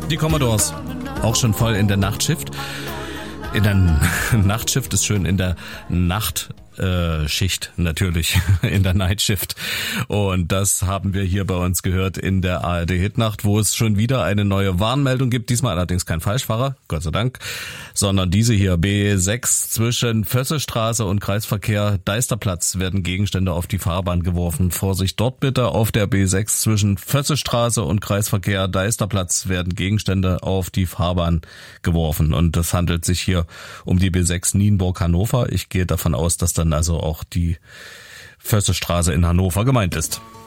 Die Commodores, auch schon voll in der Nachtschicht. In der Nachtschicht ist schön, in der Nachtschicht natürlich, in der Nightshift. Und das haben wir hier bei uns gehört in der ARD Hitnacht, wo es schon wieder eine neue Warnmeldung gibt. Diesmal allerdings kein Falschfahrer, Gott sei Dank, sondern diese hier, B6 zwischen Vösselstraße und Kreisverkehr Deisterplatz werden Gegenstände auf die Fahrbahn geworfen. Vorsicht dort bitte, auf der B6 zwischen Vösselstraße und Kreisverkehr Deisterplatz werden Gegenstände auf die Fahrbahn geworfen. Und das handelt sich hier um die B6 Nienburg-Hannover. Ich gehe davon aus, dass dann also auch die Vösselstraße in Hannover gemeint ist.